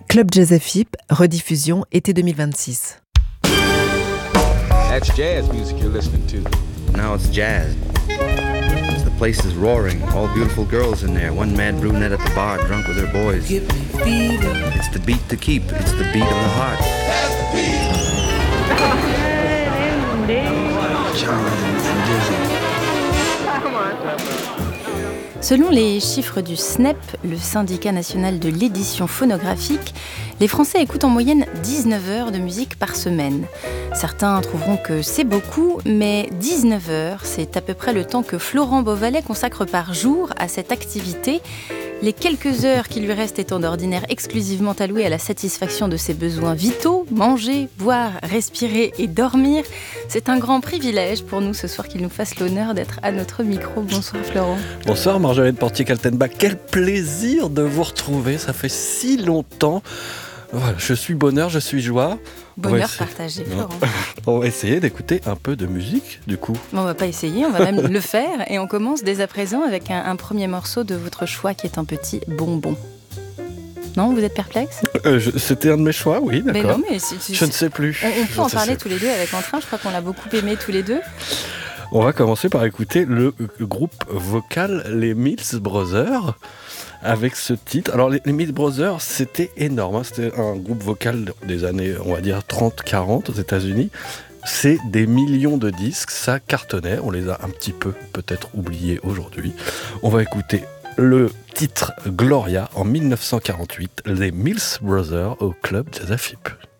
Club Jazz FIP, rediffusion été 2026. That's jazz music you're listening to. Now it's jazz. The place is roaring. All beautiful girls in there. One mad brunette at the bar, drunk with her boys. It's the beat to keep. It's the beat of the heart. Selon les chiffres du SNEP, le syndicat national de l'édition phonographique, les Français écoutent en moyenne 19 heures de musique par semaine. Certains trouveront que c'est beaucoup, mais 19 heures, c'est à peu près le temps que Florent Beauvalet consacre par jour à cette activité. Les quelques heures qui lui restent étant d'ordinaire exclusivement allouées à la satisfaction de ses besoins vitaux, manger, boire, respirer et dormir. C'est un grand privilège pour nous ce soir qu'il nous fasse l'honneur d'être à notre micro. Bonsoir Florent. Bonsoir Marjolaine Portier-Kaltenbach. Quel plaisir de vous retrouver, ça fait si longtemps. Voilà, je suis bonheur, je suis joie. Bonheur partagé, Florent. On va essayer d'écouter un peu de musique, du coup. On va pas essayer, on va même le faire. Et on commence dès à présent avec un premier morceau de votre choix qui est un petit bonbon. Non, vous êtes perplexe ? C'était un de mes choix, oui, d'accord. Mais non, mais je ne sais plus. On peut en parler tous les deux avec entrain. Je crois qu'on l'a beaucoup aimé tous les deux. On va commencer par écouter le groupe vocal Les Mills Brothers avec ce titre. Alors les Mills Brothers, c'était énorme, hein. C'était un groupe vocal des années, on va dire 30-40 aux États-Unis. C'est des millions de disques, ça cartonnait. On les a un petit peu peut-être oubliés aujourd'hui. On va écouter le titre Gloria en 1948, les Mills Brothers au Club Jazz FIP.